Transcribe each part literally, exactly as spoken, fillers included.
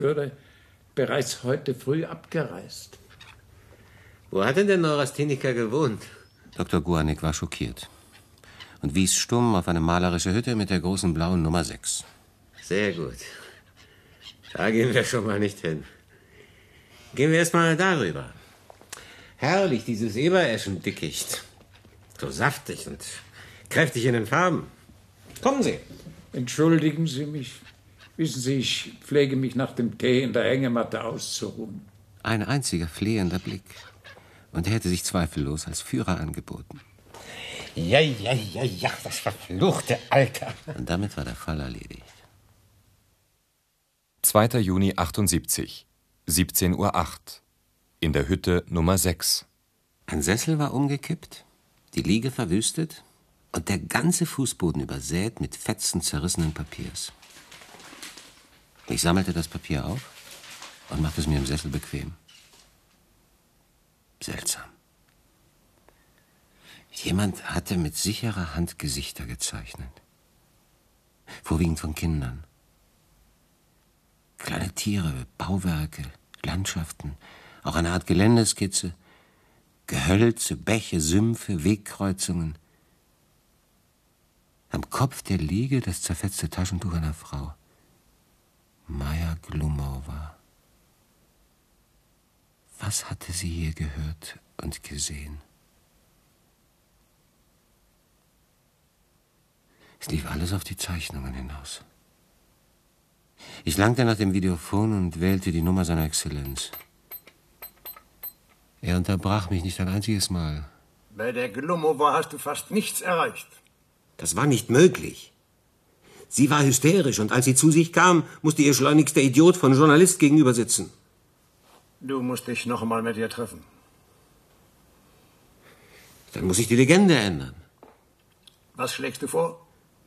höre, bereits heute früh abgereist. Wo hat denn der Neurastheniker gewohnt? Doktor Guanek war schockiert und wies stumm auf eine malerische Hütte mit der großen blauen Nummer sechs. Sehr gut. Da gehen wir schon mal nicht hin. Gehen wir erst mal darüber. Herrlich, dieses Ebereschen-Dickicht. So saftig und kräftig in den Farben. Kommen Sie. Entschuldigen Sie mich. Wissen Sie, ich pflege mich nach dem Tee in der Hängematte auszuruhen. Ein einziger flehender Blick. Und er hätte sich zweifellos als Führer angeboten. Ja, ja, ja, ja, das verfluchte Alter. Und damit war der Fall erledigt. zweiter Juni achtundsiebzig, siebzehn Uhr acht. In der Hütte Nummer sechs. Ein Sessel war umgekippt, die Liege verwüstet und der ganze Fußboden übersät mit Fetzen zerrissenen Papiers. Ich sammelte das Papier auf und machte es mir im Sessel bequem. Seltsam. Jemand hatte mit sicherer Hand Gesichter gezeichnet. Vorwiegend von Kindern. Kleine Tiere, Bauwerke, Landschaften, auch eine Art Geländeskizze, Gehölze, Bäche, Sümpfe, Wegkreuzungen. Am Kopf der Liege das zerfetzte Taschentuch einer Frau. Maja Glumova. Was hatte sie hier gehört und gesehen? Es lief alles auf die Zeichnungen hinaus. Ich langte nach dem Videophon und wählte die Nummer seiner Exzellenz. Er unterbrach mich nicht ein einziges Mal. Bei der Glumova hast du fast nichts erreicht. Das war nicht möglich. Sie war hysterisch und als sie zu sich kam, musste ihr schleunigst der Idiot von Journalist gegenüber sitzen. Du musst dich noch einmal mit ihr treffen. Dann muss ich die Legende ändern. Was schlägst du vor?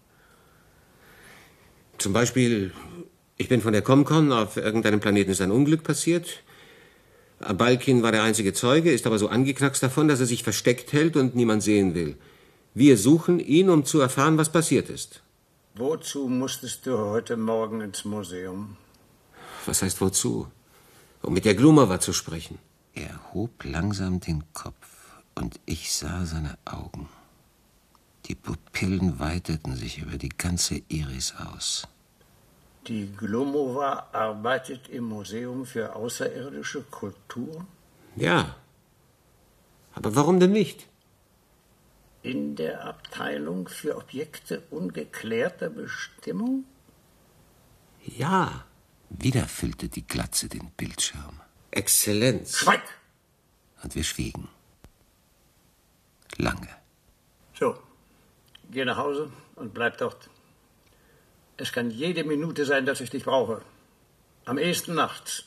Zum Beispiel, ich bin von der Comcon, auf irgendeinem Planeten ist ein Unglück passiert. Abalkin war der einzige Zeuge, ist aber so angeknackst davon, dass er sich versteckt hält und niemand sehen will. Wir suchen ihn, um zu erfahren, was passiert ist. Wozu musstest du heute Morgen ins Museum? Was heißt wozu? Um mit der Glumova zu sprechen. Er hob langsam den Kopf und ich sah seine Augen. Die Pupillen weiteten sich über die ganze Iris aus. Die Glumova arbeitet im Museum für außerirdische Kultur? Ja. Aber warum denn nicht? In der Abteilung für Objekte ungeklärter Bestimmung? Ja. Wieder füllte die Glatze den Bildschirm. Exzellenz. Schweig! Und wir schwiegen. Lange. So, geh nach Hause und bleib dort. Es kann jede Minute sein, dass ich dich brauche. Am ehesten nachts.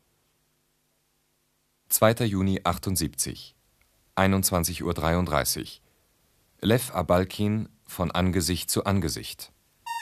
zweiter Juni achtundsiebzig, einundzwanzig Uhr dreiunddreißig. Lew Abalkin von Angesicht zu Angesicht.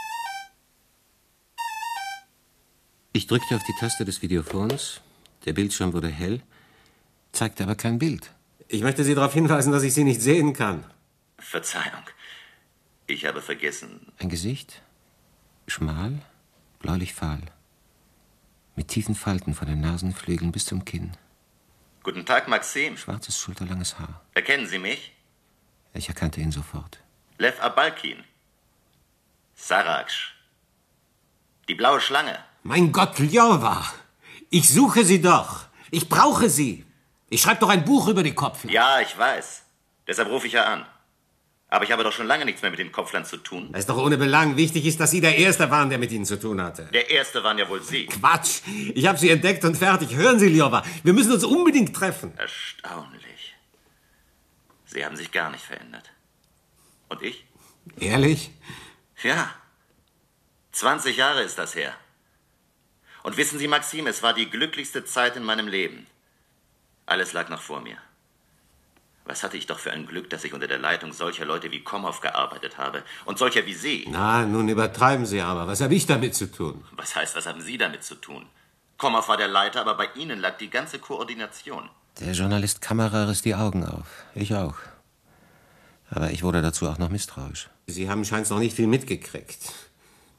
Ich drückte auf die Taste des Videophons. Der Bildschirm wurde hell, zeigte aber kein Bild. Ich möchte Sie darauf hinweisen, dass ich Sie nicht sehen kann. Verzeihung. Ich habe vergessen. Ein Gesicht, schmal, bläulich fahl, mit tiefen Falten von den Nasenflügeln bis zum Kinn. Guten Tag, Maxim. Schwarzes, schulterlanges Haar. Erkennen Sie mich? Ich erkannte ihn sofort. Lew Abalkin. Saraksch. Die blaue Schlange. Mein Gott, Ljowa! Ich suche Sie doch! Ich brauche Sie! Ich schreibe doch ein Buch über die Kopfler. Ja, ich weiß. Deshalb rufe ich ja an. Aber ich habe doch schon lange nichts mehr mit den Kopflern zu tun. Das ist doch ohne Belang. Wichtig ist, dass Sie der Erste waren, der mit Ihnen zu tun hatte. Der Erste waren ja wohl Sie. Quatsch! Ich habe Sie entdeckt und fertig. Hören Sie, Ljowa, wir müssen uns unbedingt treffen. Erstaunlich. Sie haben sich gar nicht verändert. Und ich? Ehrlich? Ja. zwanzig Jahre ist das her. Und wissen Sie, Maxim, es war die glücklichste Zeit in meinem Leben. Alles lag noch vor mir. Was hatte ich doch für ein Glück, dass ich unter der Leitung solcher Leute wie Komov gearbeitet habe. Und solcher wie Sie. Na, nun übertreiben Sie aber. Was habe ich damit zu tun? Was heißt, was haben Sie damit zu tun? Komov war der Leiter, aber bei Ihnen lag die ganze Koordination. Der Journalist Kammerer riss die Augen auf. Ich auch. Aber ich wurde dazu auch noch misstrauisch. Sie haben scheinbar noch nicht viel mitgekriegt.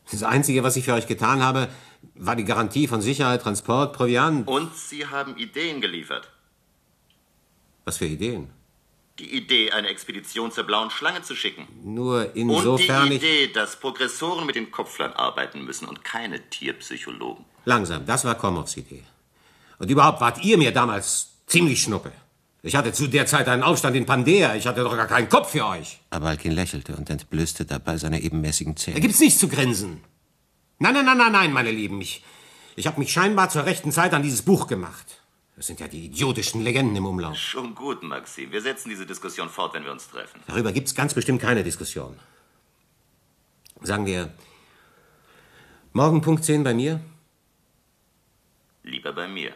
Das Einzige, was ich für euch getan habe, war die Garantie von Sicherheit, Transport, Proviant. Und Sie haben Ideen geliefert. Was für Ideen? Die Idee, eine Expedition zur Blauen Schlange zu schicken. Nur insofern Und die ich... Idee, dass Progressoren mit den Kopflern arbeiten müssen und keine Tierpsychologen. Langsam, das war Kormows Idee. Und überhaupt wart ihr mir damals ziemlich schnuppe. Ich hatte zu der Zeit einen Aufstand in Pandea. Ich hatte doch gar keinen Kopf für euch. Abalkin lächelte und entblößte dabei seine ebenmäßigen Zähne. Da gibt's nichts zu grinsen. Nein, nein, nein, nein, nein, meine Lieben. Ich, ich habe mich scheinbar zur rechten Zeit an dieses Buch gemacht. Das sind ja die idiotischen Legenden im Umlauf. Schon gut, Maxim. Wir setzen diese Diskussion fort, wenn wir uns treffen. Darüber gibt's ganz bestimmt keine Diskussion. Sagen wir, morgen Punkt zehn bei mir? Lieber bei mir.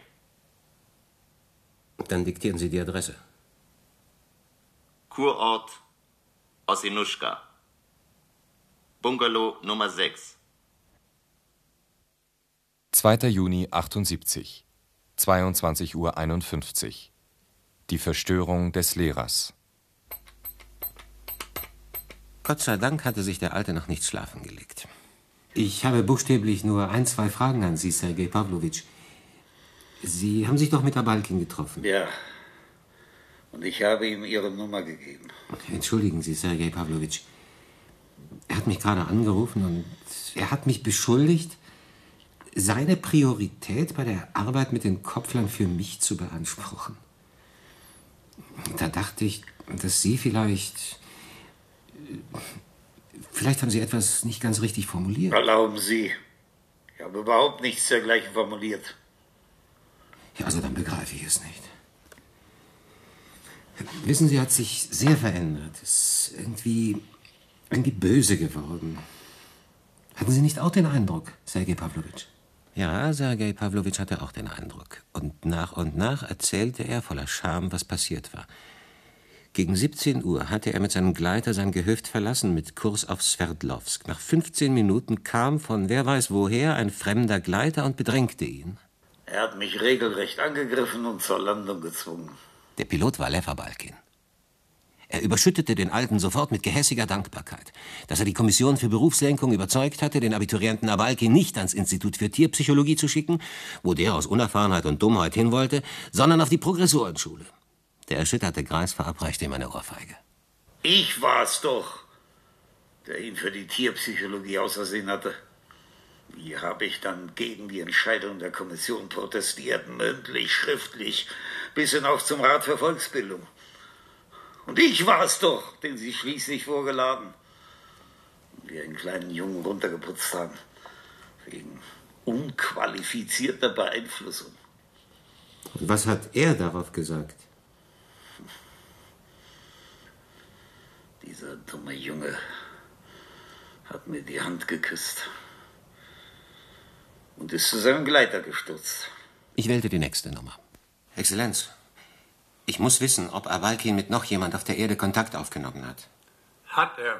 Dann diktieren Sie die Adresse. Kurort Ossinuschka. Bungalow Nummer sechs. zweiter Juni achtundsiebzig, zweiundzwanzig Uhr einundfünfzig. Die Verstörung des Lehrers. Gott sei Dank hatte sich der Alte noch nicht schlafen gelegt. Ich habe buchstäblich nur ein, zwei Fragen an Sie, Sergej Pawlowitsch. Sie haben sich doch mit Abalkin getroffen. Ja. Und ich habe ihm Ihre Nummer gegeben. Entschuldigen Sie, Sergej Pawlowitsch. Er hat mich gerade angerufen und er hat mich beschuldigt, seine Priorität bei der Arbeit mit den Kopflern für mich zu beanspruchen. Da dachte ich, dass Sie vielleicht... Vielleicht haben Sie etwas nicht ganz richtig formuliert. Erlauben Sie. Ich habe überhaupt nichts dergleichen formuliert. Ja, also dann begreife ich es nicht. Wissen Sie, er hat sich sehr verändert. Ist irgendwie, irgendwie böse geworden. Hatten Sie nicht auch den Eindruck, Sergej Pawlowitsch? Ja, Sergej Pawlowitsch hatte auch den Eindruck. Und nach und nach erzählte er voller Scham, was passiert war. Gegen siebzehn Uhr hatte er mit seinem Gleiter sein Gehöft verlassen mit Kurs auf Sverdlovsk. Nach fünfzehn Minuten kam von wer weiß woher ein fremder Gleiter und bedrängte ihn. Er hat mich regelrecht angegriffen und zur Landung gezwungen. Der Pilot war Lev Abalkin. Er überschüttete den Alten sofort mit gehässiger Dankbarkeit, dass er die Kommission für Berufslenkung überzeugt hatte, den Abiturienten Abalkin nicht ans Institut für Tierpsychologie zu schicken, wo der aus Unerfahrenheit und Dummheit hin wollte, sondern auf die Progressorenschule. Der erschütterte Greis verabreichte ihm eine Ohrfeige. Ich war's doch, der ihn für die Tierpsychologie ausersehen hatte. Wie habe ich dann gegen die Entscheidung der Kommission protestiert, mündlich, schriftlich, bis hinauf zum Rat für Volksbildung. Und ich war's doch, den Sie schließlich vorgeladen und wir einen kleinen Jungen runtergeputzt haben, wegen unqualifizierter Beeinflussung. Und was hat er darauf gesagt? Dieser dumme Junge hat mir die Hand geküsst und ist zu seinem Gleiter gestürzt. Ich wählte die nächste Nummer. Exzellenz, ich muss wissen, ob Abalkin mit noch jemand auf der Erde Kontakt aufgenommen hat. Hat er.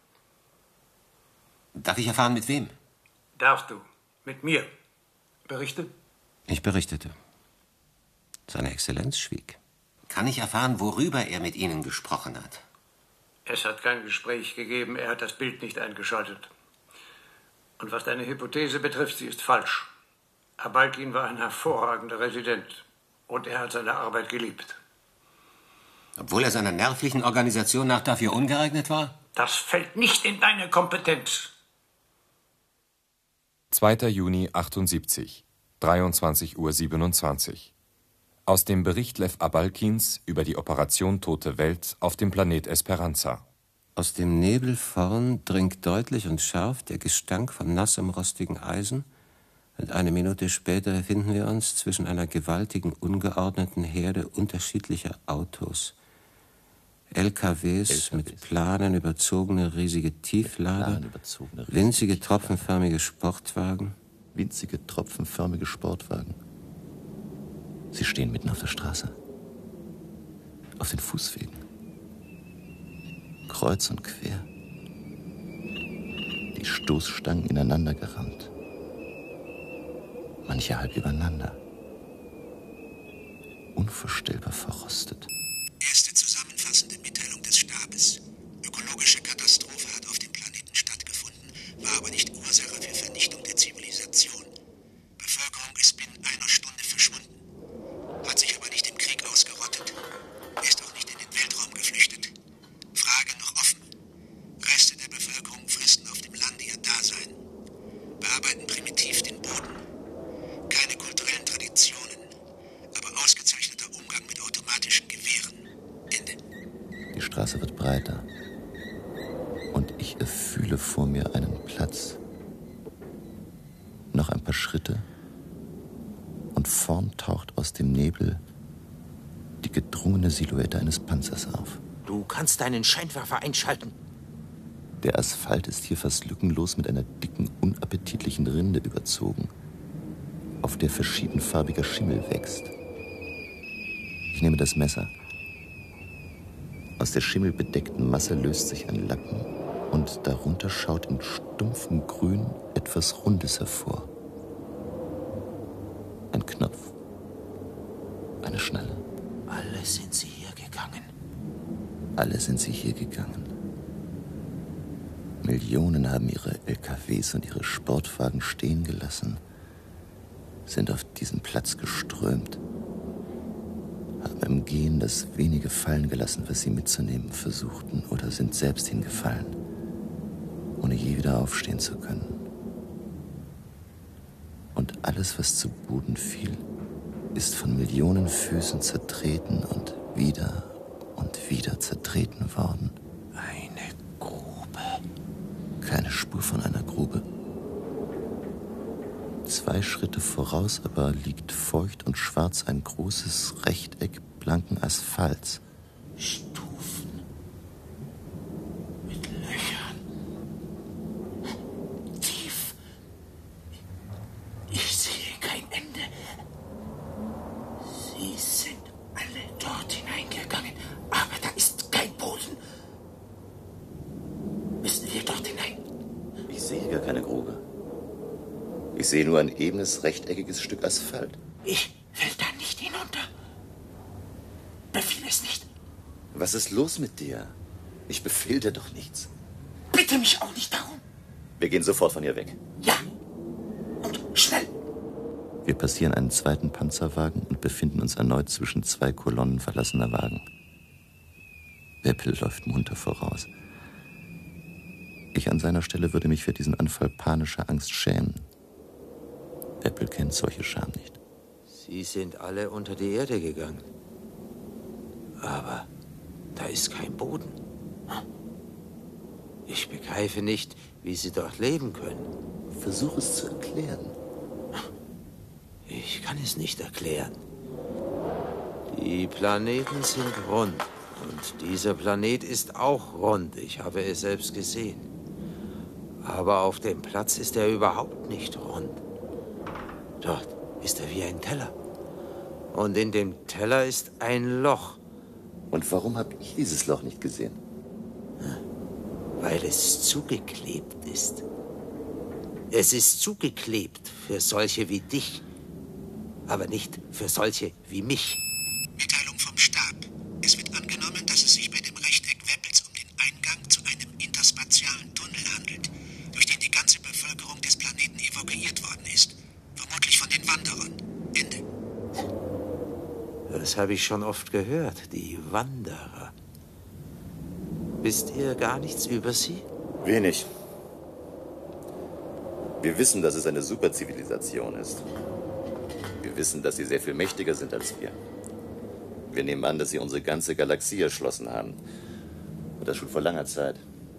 Darf ich erfahren, mit wem? Darfst du. Mit mir. Berichte? Ich berichtete. Seine Exzellenz schwieg. Kann ich erfahren, worüber er mit Ihnen gesprochen hat? Es hat kein Gespräch gegeben, er hat das Bild nicht eingeschaltet. Und was deine Hypothese betrifft, sie ist falsch. Abalkin war ein hervorragender Resident und er hat seine Arbeit geliebt. Obwohl er seiner nervlichen Organisation nach dafür ungeeignet war? Das fällt nicht in deine Kompetenz. zweiter Juni achtundsiebzig, dreiundzwanzig Uhr siebenundzwanzig. Aus dem Bericht Lev Abalkins über die Operation Tote Welt auf dem Planet Esperanza. Aus dem Nebel vorn dringt deutlich und scharf der Gestank von nassem, rostigen Eisen. Und eine Minute später befinden wir uns zwischen einer gewaltigen, ungeordneten Herde unterschiedlicher Autos. L K Ws, L K Ws. Mit Planen überzogene riesige Tieflader, überzogene riesige winzige Tieflader. tropfenförmige Sportwagen. Winzige tropfenförmige Sportwagen. Sie stehen mitten auf der Straße. Auf den Fußwegen. Kreuz und quer. Die Stoßstangen ineinander gerammt. Manche halb übereinander. Unvorstellbar verrostet. Erste zusammenfassende Mitteilung des Stabes. Ökologische Katastrophe hat auf dem Planeten stattgefunden. war aber nicht Ursache für Vernichtung der Zivilisation. Bevölkerung ist binnen einer Stunde verschwunden, hat sich aber nicht im Krieg ausgerottet, ist auch nicht in den Weltraum geflüchtet. Frage noch offen. Reste der Bevölkerung fristen auf dem Lande ihr Dasein, bearbeiten primitiv den Boden. Keine kulturellen Traditionen, aber ausgezeichneter Umgang mit automatischen Gewehren. Ende. Die Straße wird breiter. Und ich erfühle vor mir einen Platz. Noch ein paar Schritte und vorn taucht aus dem Nebel die gedrungene Silhouette eines Panzers auf. Du kannst deinen Scheinwerfer einschalten. Der Asphalt ist hier fast lückenlos mit einer dicken, unappetitlichen Rinde überzogen, auf der verschiedenfarbiger Schimmel wächst. Ich nehme das Messer. Aus der schimmelbedeckten Masse löst sich ein Lappen und darunter schaut in stumpfem Grün etwas Rundes hervor. Ein Knopf. Eine Schnalle. Alle sind sie hier gegangen. Alle sind sie hier gegangen. Millionen haben ihre L K Ws und ihre Sportwagen stehen gelassen, sind auf diesen Platz geströmt, haben im Gehen das wenige fallen gelassen, was sie mitzunehmen versuchten, oder sind selbst hingefallen, ohne je wieder aufstehen zu können. Und alles, was zu Boden fiel, ist von Millionen Füßen zertreten und wieder und wieder zertreten worden. Eine Grube. Keine Spur von einer Grube. Zwei Schritte voraus aber liegt feucht und schwarz ein großes Rechteck blanken Asphalts. Stufen mit Löchern. Tief. Ich sehe kein Ende. Sie sind alle dort hineingegangen, aber da ist kein Boden. Müssen wir dort hinein? Ich sehe gar keine Grube. Ich sehe nur ein ebenes, rechteckiges Stück Asphalt. Ich will da nicht hinunter. Befehl es nicht. Was ist los mit dir? Ich befehle dir doch nichts. Bitte mich auch nicht darum. Wir gehen sofort von hier weg. Ja. Und schnell. Wir passieren einen zweiten Panzerwagen und befinden uns erneut zwischen zwei Kolonnen verlassener Wagen. Weppel läuft munter voraus. Ich an seiner Stelle würde mich für diesen Anfall panischer Angst schämen. Weppel kennt solche Scham nicht. Sie sind alle unter die Erde gegangen. Aber da ist kein Boden. Ich begreife nicht, wie Sie dort leben können. Versuch es zu erklären. Ich kann es nicht erklären. Die Planeten sind rund. Und dieser Planet ist auch rund. Ich habe es selbst gesehen. Aber auf dem Platz ist er überhaupt nicht rund. Dort ist er wie ein Teller. Und in dem Teller ist ein Loch. Und warum habe ich dieses Loch nicht gesehen? Weil es zugeklebt ist. Es ist zugeklebt für solche wie dich, aber nicht für solche wie mich. Mitteilung vom Stab. Es wird angenommen, dass es sich bei dem Rechteck Weppels um den Eingang zu einem interspatialen Tunnel handelt, durch den die ganze Bevölkerung des Planeten evakuiert worden ist. Vermutlich von den Wanderern. Ende. Das habe ich schon oft gehört, die Wanderer. Wisst ihr gar nichts über sie? Wenig. Wir wissen, dass es eine Superzivilisation ist. Wir wissen, dass sie sehr viel mächtiger sind als wir. Wir nehmen an, dass sie unsere ganze Galaxie erschlossen haben. Und das schon vor langer Zeit.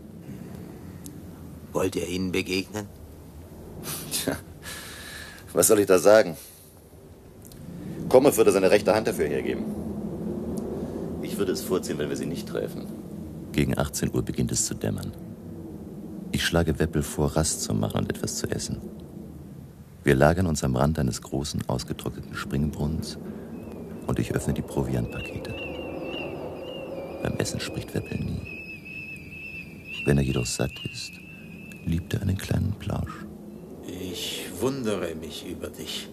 Wollt ihr ihnen begegnen? Tja, was soll ich da sagen? Komme würde seine rechte Hand dafür hergeben. Ich würde es vorziehen, wenn wir sie nicht treffen. Gegen achtzehn Uhr beginnt es zu dämmern. Ich schlage Weppel vor, Rast zu machen und etwas zu essen. Wir lagern uns am Rand eines großen, ausgetrockneten Springbrunnens und ich öffne die Proviantpakete. Beim Essen spricht Weppel nie. Wenn er jedoch satt ist, liebt er einen kleinen Plausch. Ich wundere mich über dich.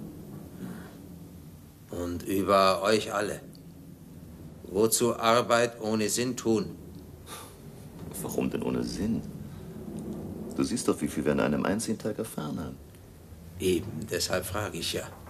Und über euch alle. Wozu Arbeit ohne Sinn tun? Warum denn ohne Sinn? Du siehst doch, wie viel wir an einem einzigen Tag erfahren haben. Eben, deshalb frage ich ja.